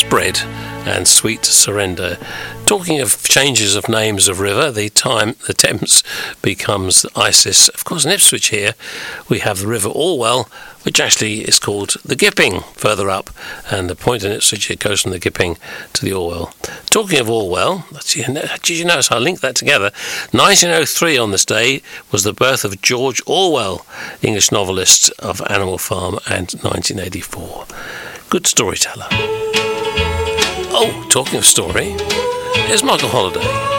Spread and Sweet Surrender. Talking of changes of names of river, the Thames becomes Isis. Of course, in Ipswich here, we have the River Orwell, which actually is called the Gipping further up, and the point in Ipswich, it goes from the Gipping to the Orwell. Talking of Orwell, did you notice I linked that together? 1903 on this day was the birth of George Orwell, English novelist of Animal Farm, and 1984. Good storyteller. Oh, talking of story, here's Michael Holiday.